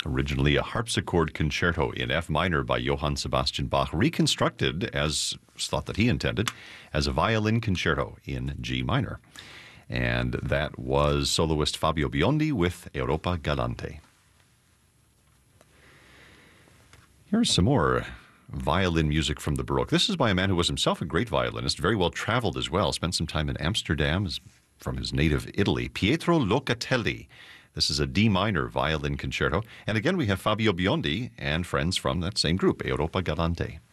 Originally a harpsichord concerto in F minor by Johann Sebastian Bach, reconstructed, as was thought that he intended, as a violin concerto in G minor. And that was soloist Fabio Biondi with Europa Galante. Here's some more violin music from the Baroque. This is by a man who was himself a great violinist, very well traveled as well, spent some time in Amsterdam from his native Italy. Pietro Locatelli. This is a D minor violin concerto. And again, we have Fabio Biondi and friends from that same group, Europa Galante.